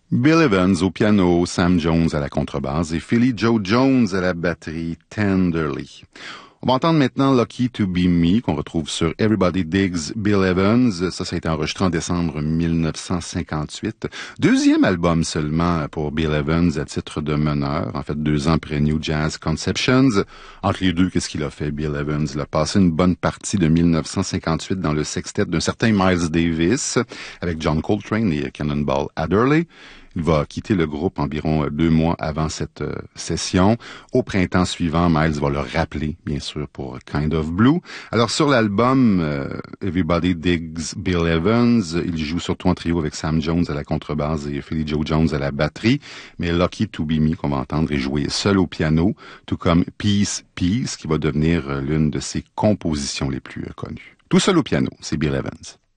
Bill Evans au piano, Sam Jones à la contrebasse et Philly Joe Jones à la batterie, Tenderly. On va entendre maintenant Lucky to Be Me, qu'on retrouve sur Everybody Digs Bill Evans. Ça a été enregistré en décembre 1958. Deuxième album seulement pour Bill Evans à titre de meneur. En fait, 2 ans après New Jazz Conceptions. Entre les deux, qu'est-ce qu'il a fait, Bill Evans? Il a passé une bonne partie de 1958 dans le sextet d'un certain Miles Davis, avec John Coltrane et Cannonball Adderley. Il va quitter le groupe environ 2 mois avant cette session. Au printemps suivant, Miles va le rappeler, bien sûr, pour Kind of Blue. Alors, sur l'album Everybody Digs Bill Evans, il joue surtout en trio avec Sam Jones à la contrebasse et Philly Joe Jones à la batterie. Mais Lucky to Be Me, qu'on va entendre, est joué seul au piano, tout comme Peace, Peace, qui va devenir l'une de ses compositions les plus connues. Tout seul au piano, c'est Bill Evans.